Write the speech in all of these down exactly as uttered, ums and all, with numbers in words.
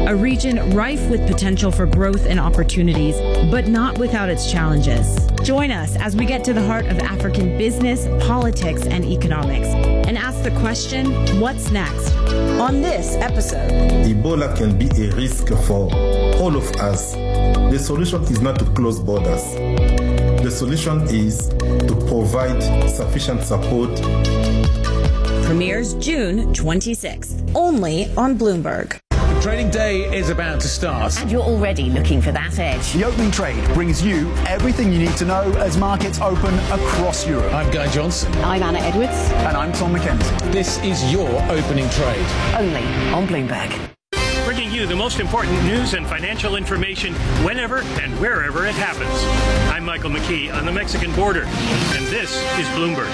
a region rife with potential for growth and opportunities, but not without its challenges. Join us as we get to the heart of African business, politics, and economics, and ask the question, what's next? On this episode, Ebola can be a risk for all of us. The solution is not to close borders. The solution is to provide sufficient support. Premieres June twenty-sixth, only on Bloomberg. Trading day is about to start. And you're already looking for that edge. The Opening Trade brings you everything you need to know as markets open across Europe. I'm Guy Johnson. I'm Anna Edwards. And I'm Tom McKenzie. This is your Opening Trade. Only on Bloomberg. Bringing you the most important news and financial information whenever and wherever it happens. I'm Michael McKee on the Mexican border, and this is Bloomberg.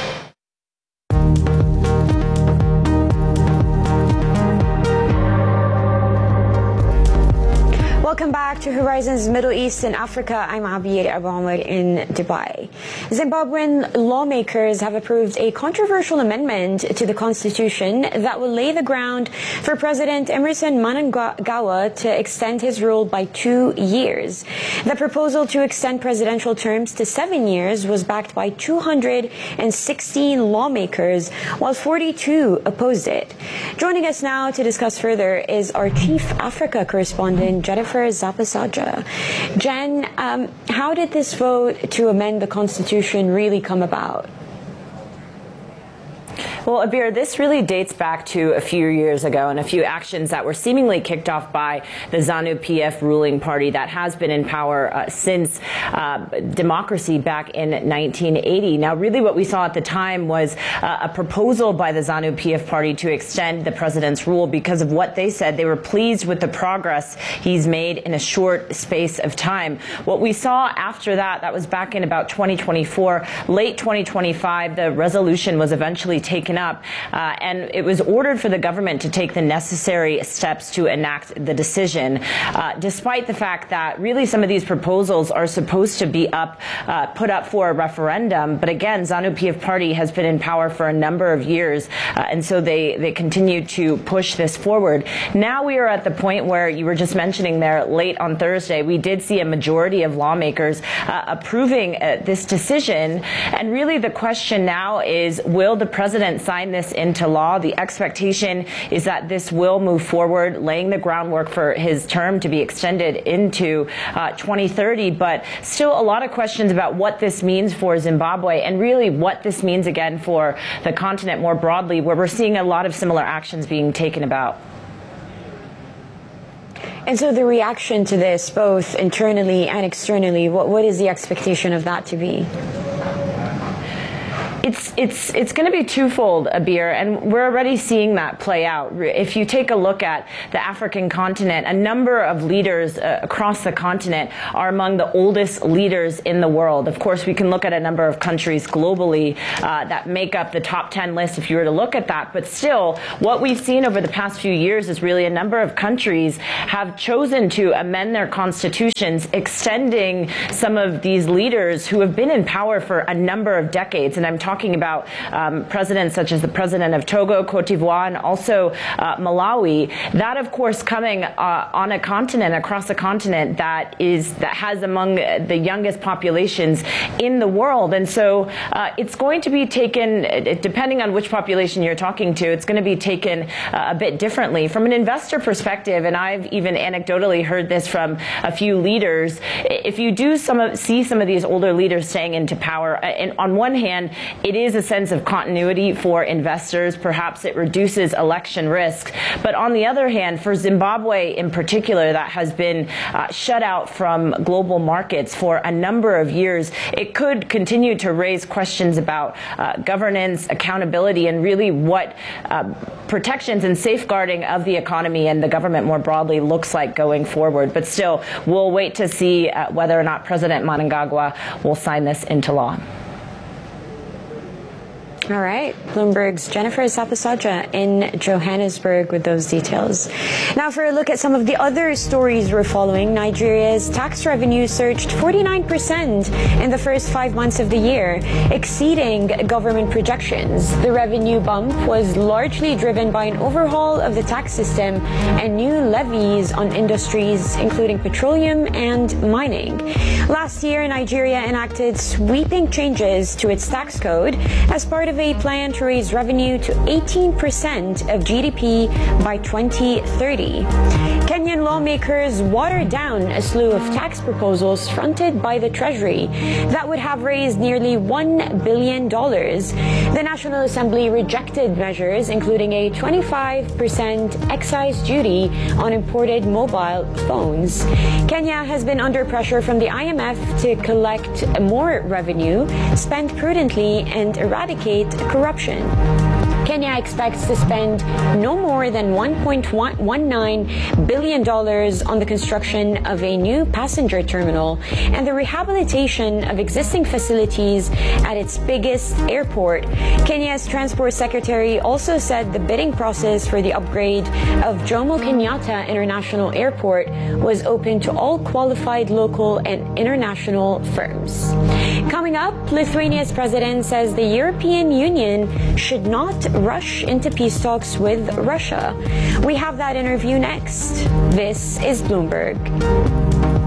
Welcome back to Horizons Middle East and Africa. I'm Abir Abamir in Dubai. Zimbabwean lawmakers have approved a controversial amendment to the constitution that will lay the ground for President Emmerson Mnangagwa to extend his rule by two years. The proposal to extend presidential terms to seven years was backed by two hundred sixteen lawmakers, while forty-two opposed it. Joining us now to discuss further is our Chief Africa correspondent, Jennifer Zapasaja. Jen, um, how did this vote to amend the Constitution really come about? Well, Abir, this really dates back to a few years ago and a few actions that were seemingly kicked off by the ZANU-P F ruling party that has been in power uh, since uh, democracy back in nineteen eighty. Now, really what we saw at the time was uh, a proposal by the ZANU-P F party to extend the president's rule because of what they said. They were pleased with the progress he's made in a short space of time. What we saw after that, that was back in about twenty twenty-four, late twenty twenty-five, the resolution was eventually taken up, uh, and it was ordered for the government to take the necessary steps to enact the decision, uh, despite the fact that really some of these proposals are supposed to be up, uh, put up for a referendum. But again, ZANU-P F party has been in power for a number of years, uh, and so they, they continue to push this forward. Now we are at the point where you were just mentioning there, late on Thursday, we did see a majority of lawmakers uh, approving uh, this decision. And really the question now is, will the president sign this into law? The expectation is that this will move forward, laying the groundwork for his term to be extended into uh, twenty thirty. But still a lot of questions about what this means for Zimbabwe and really what this means again for the continent more broadly, where we're seeing a lot of similar actions being taken about. And so the reaction to this, both internally and externally, what, what is the expectation of that to be? It's it's it's going to be twofold, Abir, and we're already seeing that play out. If you take a look at the African continent, a number of leaders uh, across the continent are among the oldest leaders in the world. Of course, we can look at a number of countries globally uh, that make up the top ten list if you were to look at that. But still, what we've seen over the past few years is really a number of countries have chosen to amend their constitutions, extending some of these leaders who have been in power for a number of decades. And I'm talking talking about um, presidents such as the president of Togo, Cote d'Ivoire, and also uh, Malawi. That, of course, coming uh, on a continent, across a continent that is that has among the youngest populations in the world. And so uh, it's going to be taken, depending on which population you're talking to, it's going to be taken uh, a bit differently. From an investor perspective, and I've even anecdotally heard this from a few leaders, if you do some of, see some of these older leaders staying into power, and on one hand, it is a sense of continuity for investors. Perhaps it reduces election risk. But on the other hand, for Zimbabwe in particular, that has been uh, shut out from global markets for a number of years, it could continue to raise questions about uh, governance, accountability, and really what uh, protections and safeguarding of the economy and the government more broadly looks like going forward. But still, we'll wait to see uh, whether or not President Mnangagwa will sign this into law. All right. Bloomberg's Jennifer Sapasaja in Johannesburg with those details. Now for a look at some of the other stories we're following. Nigeria's tax revenue surged forty-nine percent in the first five months of the year, exceeding government projections. The revenue bump was largely driven by an overhaul of the tax system and new levies on industries including petroleum and mining. Last year, Nigeria enacted sweeping changes to its tax code as part of a plan to raise revenue to eighteen percent of G D P by twenty thirty. Kenyan lawmakers watered down a slew of tax proposals fronted by the Treasury that would have raised nearly one billion dollars. The National Assembly rejected measures including a twenty-five percent excise duty on imported mobile phones. Kenya has been under pressure from the I M F to collect more revenue, spend prudently, and eradicate corruption. Kenya expects to spend no more than one point one nine billion dollars on the construction of a new passenger terminal and the rehabilitation of existing facilities at its biggest airport. Kenya's Transport Secretary also said the bidding process for the upgrade of Jomo Kenyatta International Airport was open to all qualified local and international firms. Coming up, Lithuania's president says the European Union should not rush into peace talks with Russia. We have that interview next. This is Bloomberg.